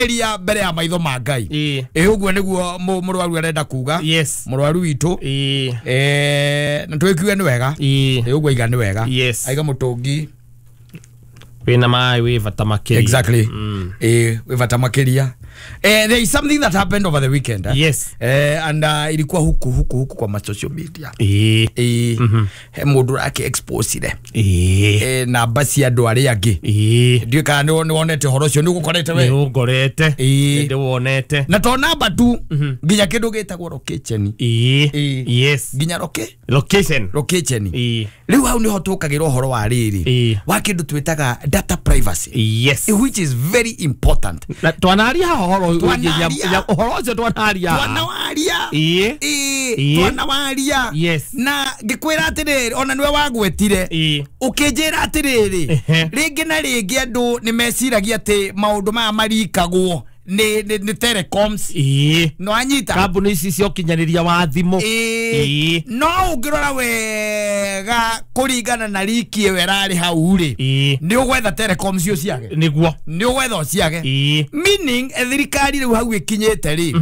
eria mbere ya maitho ma Ngai uguo niguo murwaru arenda kuga murwaru witu na twikuge ni wega uguo iga ni wega aiga mutungi wina mai we vata makiria exactly we vata makiria there is something that happened over the weekend and ilikuwa huku kwa social media mundu rake expose na basi andu ari angi ndio kana ni wonete horo cio ni gukorete we ni ungorete ndi wonete na to namba tu nginya kindu gitagwo location nginya location riu hau ni hotukagirwo horo wa riri wa kindu twitaga data privacy which is very important twanaria horo ucio twanaria na ngikwira atiriri ona niwe wagwetire ukinjira atiriri ringi na ringi andu ni meciragia ati maundu maya marikagwo ni telecoms no anyita kambuni ici cio kinyaniria wa thimu no ungirora wega kuringana na riki we rari hau ri ni ugwetha telecoms cio ciage niguo ni ugwetha ciage meaning thirikari riu hau ikinyete ri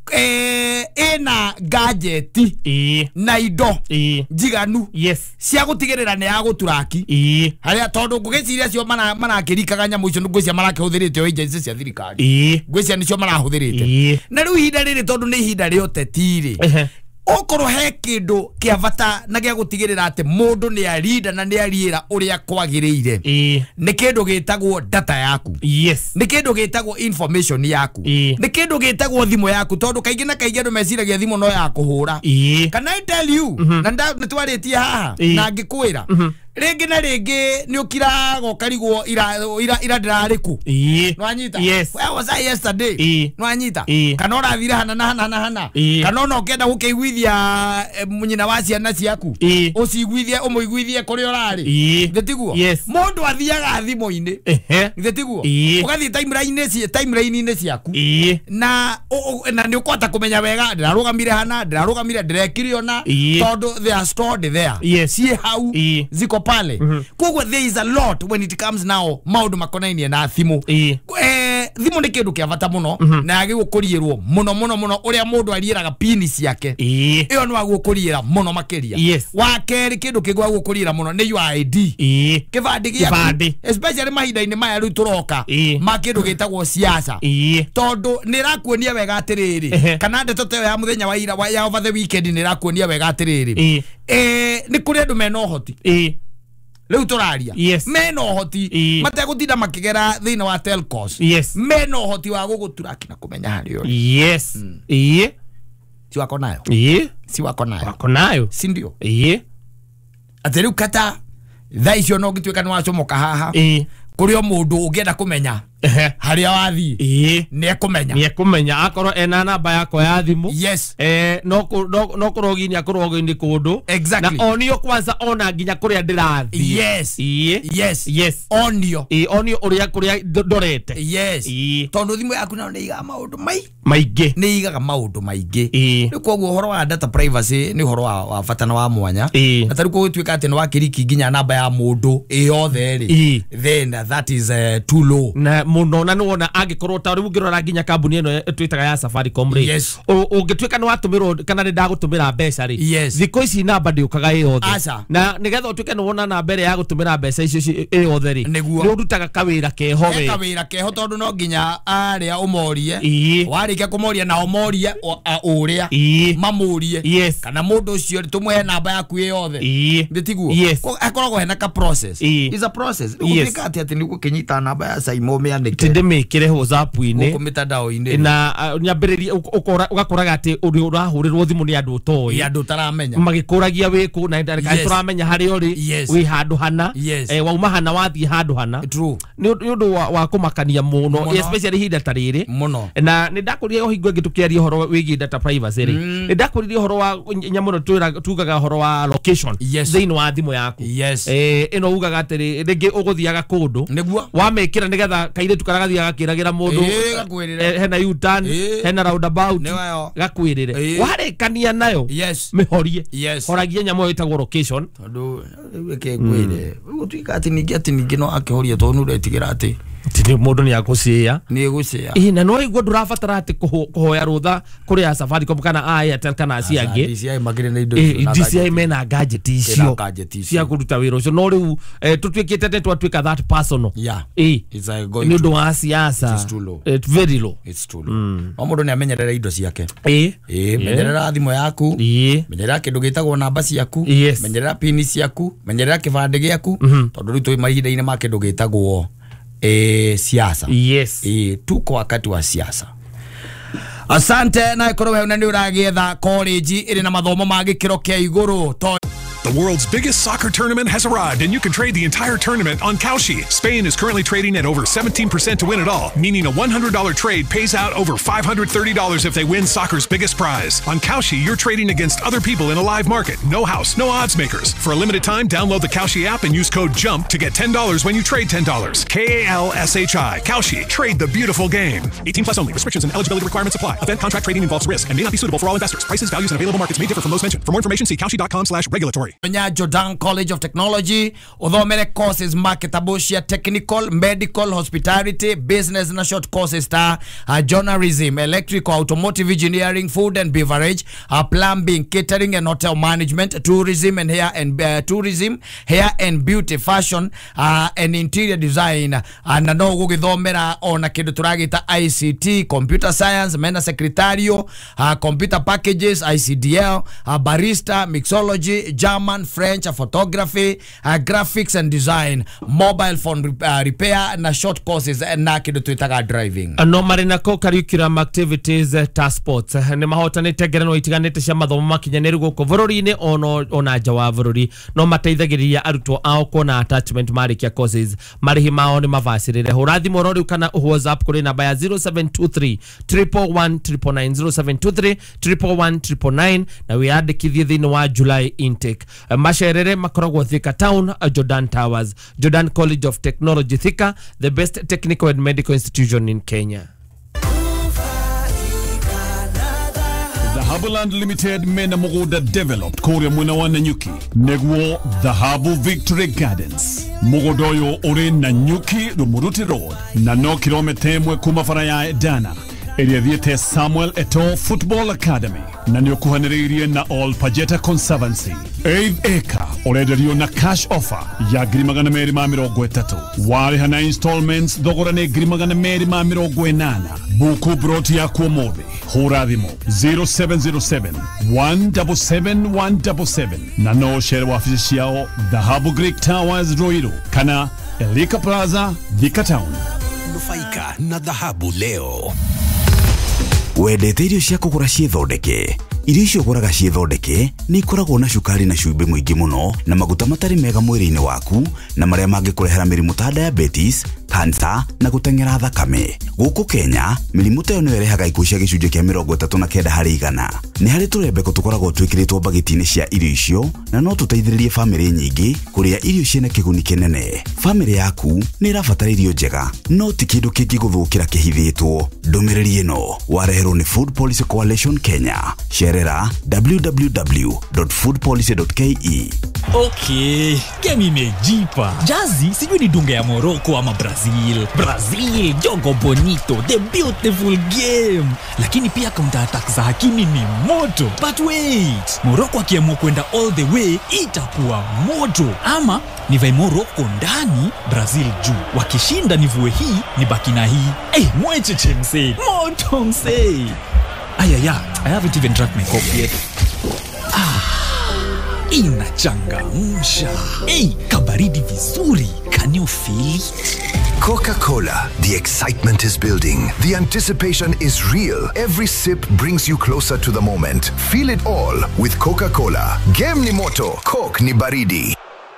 ena gadget na indo njiganu cia gutigirira ni ya guturaki haria tondu ngugiciria cio marakirikaga nyamu icio ngwiciria marakihuthirite agency cia thirikari ngwiciria nicio marahuthirite na riu ihinda riri tondu ni ihinda ri utetiri okoro he kindu kia bata na gia gutigirira ati mundu ni arinda na ni ariira uria kwagiriire ni kindu gitagwo data yaku ni kindu gitagwo information yaku ni kindu gitagwo thimu yaku tondu kaingi na kaingi andu meciragia thimu no ya kuhura kana I tell you na nitwaritie haha na ngikwira ringi na ringi ni ukirago karigwo ira ndirariku no anyita where was I yesterday no anyita kana urathira hana kana no kenda gukeiguithia munyina wa ciana ciaku uciguithie umuiguithie kuri urari ngetiguo mundu athiaga thimo-ini ngetiguo ugathie timeline-ini ciaku na ni ukota kumenya wega ndirarugamire hana ndirarugamire ndirekire ona tondu they are stored there sie hau ziko pale kugwa there is a lot when it comes now maundu makonainie na thimu thimu ni kindu kia bata muno na agi gukurierwo muno uria mundu arieraga pini ciake iyo no agukuriera muno makiria wa keri kindu kigwa gukuriera muno ni your ID kibandi giaku especially mahinda-ini maya riu turoka ma kindu gitagwo siasa tondu ni rakuonia wega atiriri kana ndeto teyo ya muthenya wa ira ya over the weekend ni rakuonia wega atiriri ni kuri andu mena uhoti riu turaria mena uhoti mategutinda makigera thiina wa telcos mena uhoti wa guguturaki na kumenya hari uri si wako nayo si wako nayo si ndio ati riu kata thaa icio no ngituika ni wacomoka haha kuri o mundu ungienda kumenya haria wathi ni ekumenya akoro ena namba yako ya thimu no kuroginia akorogini kundu na onio kwanza ona nginya kuria ndirathi onio uria ndorete tondu thimu yaku nayo ni iga maundu maingi ni igaga maundu maingi ni koguo horo wa data privacy ni horo wa fatana wa mwanya na tari ko gutwika ati no wakiriki nginya namba ya mundu yothe ri then that is too low na muno na nuona angikorwo ta riu ngirora nginya kambuni eno twitaga ya Safaricom ri ungitwika ni watumirwo kana ni ndagutumira mbeca ri thiko ici namba ndiukaga yothe na nigetha utwike ni wona namba ire ya gutumira mbeca icio yothe ri ni urutaga kawira keho tondu no nginya aria umorie warikia kumoria na umorie uria mamurie kana mundu ucio tumwe namba yaku yothe nditiguo akoragwo hena ka process is a process uthika ati ni gukinyita namba ya Saimo meandike ndimikire WhatsApp-ini kumitandao-ini na nyambiriria ugakoraga ati uri urahurirwo thimu ni andu utoi andu taramenya magikuragia wiku na turamenya hari uri wi handu hana wauma hana wathie handu hana ni undu wa kumakania muno especially hinda tariri muno na ni ndakuriria uhingo ngitukiaria horo wigi data privacy ri ni ndakuriria horo wa nyamuno tugaga horo wa location thiini wa thimu yaku ino ugaga atiri ringi uguthiaga kundu wamekira nigetha kaire tukaragathiaga gakiragira mundu hena U-turn hena roundabout gakwirire warekania nayo mihorie horagia nyamo itagwo location tondu weke gwire utwika ati ningi no akihoria tondu uretigira ati tini mundu ni agucia na no igwo ndurabatara ati kuhoya rutha kuri ya Safaricom kana Airtel kana asiange DCI mena gadget icio cia kuruta wira ucio no riu tutwikite twatuika that personal ni undu wa siasa very low. It's too low. Mundu ni amenyerera indo ciake menyerera thimo yaku menyerera kindu gitagwo namba ciaku menyerera pin ciaku menyerera kibande giaku tondu ritu mahinda-ini ma kindu gitagwo siasa. Tuko wakati wa siasa. Asante na ikoro wewe nani uragietha college iri na mathomo ma gikiro kia iguru. The world's biggest soccer tournament has arrived, and you can trade the entire tournament on Kalshi. Spain is currently trading at over 17% to win it all, meaning a $100 trade pays out over $530 if they win soccer's biggest prize. On Kalshi, you're trading against other people in a live market. No house, no odds makers. For a limited time, download the Kalshi app and use code JUMP to get $10 when you trade $10. KALSHI. Kalshi. Trade the beautiful game. 18 plus only. Restrictions and eligibility requirements apply. Event contract trading involves risk and may not be suitable for all investors. Prices, values, and available markets may differ from those mentioned. For more information, see kalshi.com/regulatory. Jordan College of Technology, uthomere courses marketable cia technical, medical, hospitality, business na short courses ta journalism, electrical, automotive engineering, food and beverage, plumbing, catering and hotel management, tourism and hair and beauty, fashion and interior design. Na no gugithomera ona kindu turagita ICT, computer science, mena secretario, computer packages, ICDL, barista, mixology, German, French, photography, graphics and design, mobile phone repair na short courses na kindu twitaga driving. No marina co-curriculum activities ta sports ne mahotanite ngerenwa itiganite cia mathomo makinyanĩru guku bururi-ini ona nja wa bururi no mateithagĩrĩria arutwo ao kuona attachment marikia courses marihi mao ni mavacirire hura thimu rori kana WhatsApp kuri namba ya 0723 111 0723 111 na wiyandĩkithie thĩinĩ wa July intake. Masherere makoragwo Thika Town, Jordan Towers, Jordan College of Technology Thika, the best technical and medical institution in Kenya. Dhahabuland Limited mena muguda developed Korea mwena wa Nanyuki negwo Dhahabu Victory Gardens mugodoyo ore Nanyuki Rumuruti Road na no kilomita mwe kuma faraya Dana area thiete Samuel Eto'o Football Academy na nio kuhaniririe na All Pajeta Conservancy 8 acre orenderio na cash offer ya $330,000 wari hana installments thogora ni $380,000 buku broti ya kuomobe hura thimo 0707 177 177 na no share wa afisi yao Dhahabu Greek Towers Roiro kana Elika Plaza Thika Town. Nufaika na Dhahabu leo. Wendete irio cia kugura ciithondeke. Irio icio ũgũraga ciithondeke nĩ ikoragwo na cukari na cumbĩ mũingĩ mũno na maguta matarĩ mega mwĩrĩ-inĩ waku na marĩa mangĩkũrehera mĩrimũ ta diabetes, cancer na gũteng'era thakame. Gũkũ Kenya, mĩrimũ ta ĩyo nĩyo ĩrehaga ikuũ cia gĩcunjĩ kĩa 39 harĩ 100. Nĩ harĩ tũrembeko tũkoragwo twĩkĩrĩtwo bagiti-inĩ cia irio icio na no tũteithĩrĩrie famĩlĩ nyingĩ kũrĩa irio ciĩna kĩguni kĩnene. Famĩlĩ yaku nĩ ĩrabatara irio njega, no ti kĩndũ kĩngĩgũthũkĩra kĩhithĩtwo. Ndũmĩrĩri ĩno wareherwo nĩ Food Policy Coalition Kenya. Sherera www.foodpolicy.ke. Okay, game imejipa. Jazi sijui ni dunga ya Morocco ama Brazil. Brazil, jogo bonito, the beautiful game. Lakini pia counter attack za Hakimi ni moto. But wait, Morocco akiamua kwenda all the way itakuwa moto. Ama nivae Morocco ndani, Brazil juu. Wakishinda nivue hii, nibaki na hii. Mwecheche msee. Moto msee. Ayaya, I haven't even drank my coffee yet. Inachangamsha. Kabaridi vizuri. Can you feel it? Coca-Cola. The excitement is building. The anticipation is real. Every sip brings you closer to the moment. Feel it all with Coca-Cola. Game ni moto, Coke ni baridi.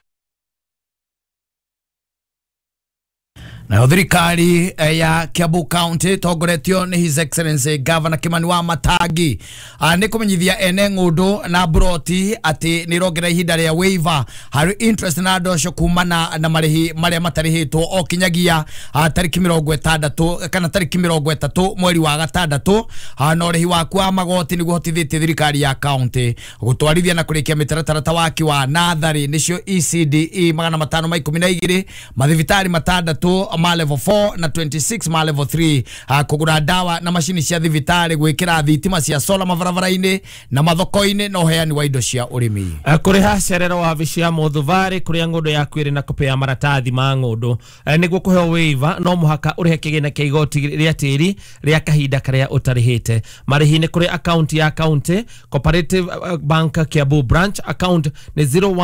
Na thirikari ya Kiambu County togoretio ni His Excellency Governor Kimani Wamatangi ni kumenyithia ene ng'undu na broti ati ni rogera ihinda ria waiver hari interest na ndosho kumana na marihi maria matarihitwo o kinyagia tariki 60 kana tariki 30 mweri wa gatandatũ no rihi wa kwa magoti ni guhotithĩtie thirikari ya county gutwarithia na kurikia mitaratara waki wa nathari nicio ECDE 512 mathibitari matandatũ ma level 4 na 26 ma level 3 kugura dawa na mashini cia thibitari gwikira thitima cia solar mabarabara-ini na mathoko-ini no heani wa indo cia urimi kuriha cerero wa vishia mothuvari kuria ngondo yaku iri na kopia maratathi ma ngondo niguo kuheo waiver no muhaka urihe kigina kia igoti ria tiri ria kahinda karia utarihite marihi ni kuri account ya county cooperative bank Kiambu branch account ni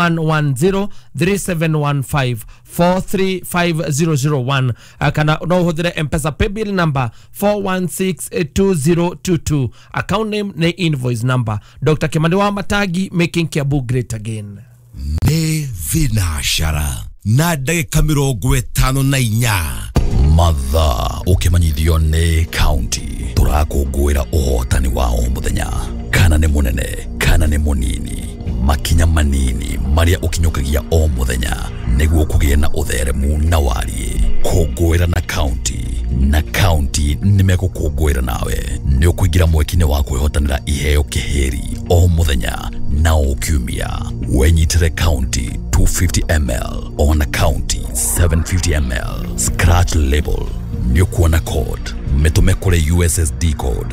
01103715435001 kana no hodire M-Pesa paybill number 4162022 account name ni invoice number. Dr. Kimani wa Matagi, making Kiambu great again. Ne vinashara na ndagika 54 matha ukimanyithio ni county turakungwira uhotani wa o muthenya kana ni munene kana ni munini makinya manini maria ukinyukagia o muthenya niguo kugie na utheremu na warie kungwira na county nimegukungwira nawe ni ukuingira mwekine wa kwihotanira iheo kiheri o muthenya na ukiumia wenyitire county 250 ml on a county 750 ml scratch label nikuona code metume kule USSD code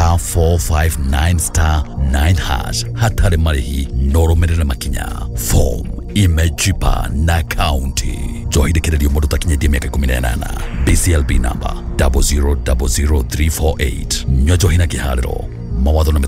*459*9# hatari marihi noromerere makinya form imejipa na county johide kiredio modu takinyedie miaka 18 BCLB number 0000348 nyojo hina kihariro mawatho na